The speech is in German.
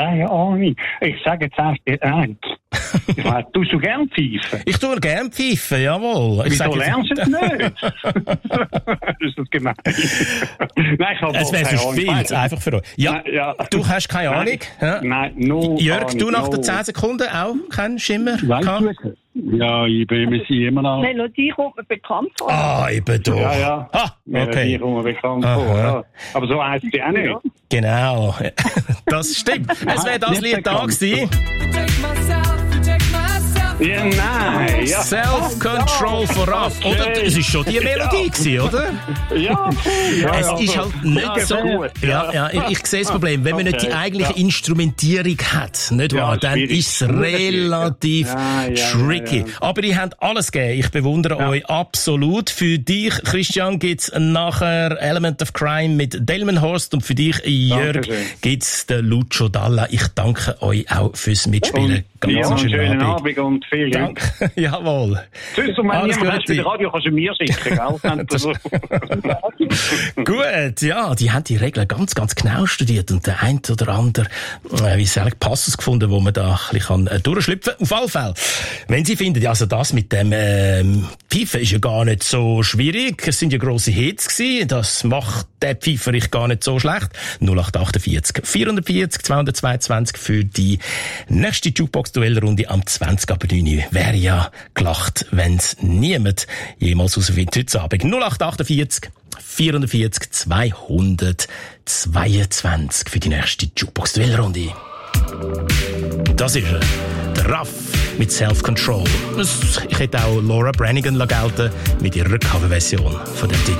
keine Ahnung. Ich sage jetzt erst eins. Tust du gern pfeifen? Ich tue gern pfeifen, jawohl. Wieso lernst du es nicht? Ist das gemein? Nein, ich habe es wäre so viel, einfach für euch. Ja, nein, ja. Du hast keine Ahnung. Nein, no Jörg, Ahnung, du nach den 10 Sekunden auch keinen Schimmer? Ja, ich bin mir immer noch. Melodie kommt mir bekannt vor. Ah, eben da. Ja. Okay. Die kommt mir bekannt vor. Ja. Aber so heisst sie auch nicht. Genau. Das stimmt. Es wäre das Lied da gewesen. Ja, nein. Ja. Self-Control vorauf. Oder? Es war schon die Melodie gewesen, oder? Ja. Es ist halt nicht so. Ich sehe das Problem. Wenn man nicht die eigentliche Instrumentierung hat, nicht wahr? Dann ist es relativ tricky. Aber ihr habt alles gegeben. Ich bewundere euch absolut. Für dich, Christian, gibt's nachher Element of Crime mit Delmenhorst und für dich, Jörg, gibt's den Lucio Dalla. Ich danke euch auch fürs Mitspielen. Ganz schönen Abend und viel Glück. Jawohl. Tschüss, und wenn niemand hast für das Radio, kannst du mir schicken, gell? Gut, ja, die haben die Regeln ganz, ganz genau studiert und der ein oder andere, wie soll ich, Passus gefunden, wo man da ein bisschen durchschlüpfen kann. Auf alle Fälle. Wenn Sie finden, also das mit dem Pfeifen ist ja gar nicht so schwierig. Es sind ja grosse Hits gewesen. Das macht der Pfeiferich gar nicht so schlecht. 0848 440 222 für die nächste Jukebox-Duellrunde am 20.09. Wäre ja gelacht, wenn's niemand jemals herausfindet heute Abend. 0848 440 222 für die nächste Jukebox-Duellrunde. Das ist er. Der Raff mit Self-Control. Ich hätte auch Laura Branigan gelten mit ihrer Coverversion von dem Titel.